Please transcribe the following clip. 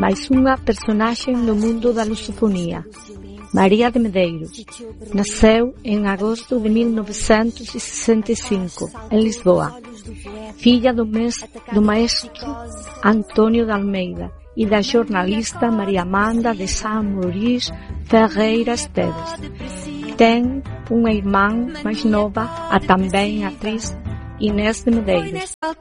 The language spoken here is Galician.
máis unha personaxe no mundo da lusofonía. María de Medeiros naceu en agosto de 1965 en Lisboa, filla do maestro António de Almeida e da jornalista María Amanda de Sá-Mouriz Ferreira Esteves. Ten unha irmán máis nova, a tamén atriz Inés de Medeiros.